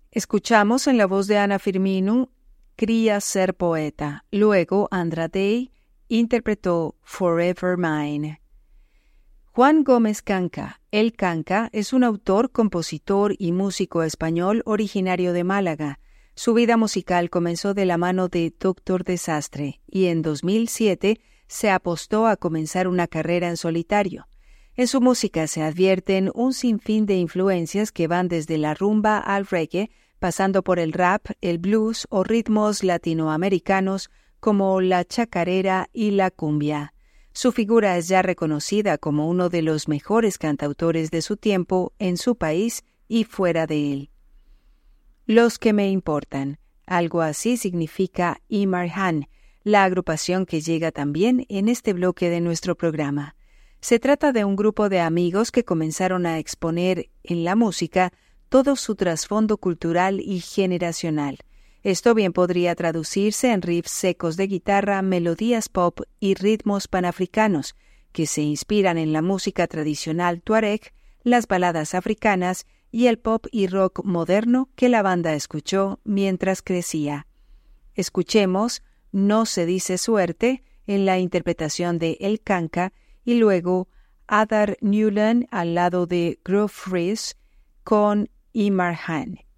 Escuchamos en la voz de Ana Firmino, Quería ser poeta. Luego, Andra Day interpretó Forever Mine. Juan Gómez Canca. El Canca es un autor, compositor y músico español originario de Málaga. Su vida musical comenzó de la mano de Doctor Desastre y en 2007 se apostó a comenzar una carrera en solitario. En su música se advierten un sinfín de influencias que van desde la rumba al reggae, pasando por el rap, el blues o ritmos latinoamericanos como la chacarera y la cumbia. Su figura es ya reconocida como uno de los mejores cantautores de su tiempo en su país y fuera de él. Los que me importan. Algo así significa Imarhan, la agrupación que llega también en este bloque de nuestro programa. Se trata de un grupo de amigos que comenzaron a exponer en la música todo su trasfondo cultural y generacional. Esto bien podría traducirse en riffs secos de guitarra, melodías pop y ritmos panafricanos, que se inspiran en la música tradicional tuareg, las baladas africanas y el pop y rock moderno que la banda escuchó mientras crecía. Escuchemos No se dice suerte en la interpretación de El Canca y luego Adar Newland al lado de Groove Freeze con Imarhan.